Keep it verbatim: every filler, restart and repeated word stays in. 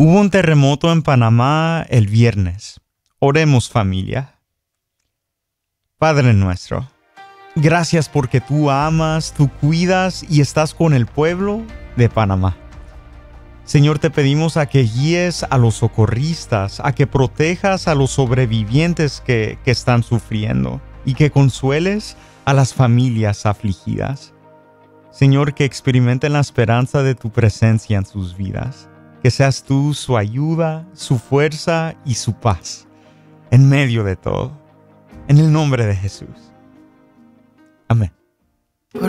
Hubo un terremoto en Panamá el viernes. Oremos, familia. Padre nuestro, gracias porque tú amas, tú cuidas y estás con el pueblo de Panamá. Señor, te pedimos a que guíes a los socorristas, a que protejas a los sobrevivientes que, que están sufriendo y que consueles a las familias afligidas. Señor, que experimenten la esperanza de tu presencia en sus vidas. Que seas tú su ayuda, su fuerza y su paz en medio de todo. En el nombre de Jesús. Amén.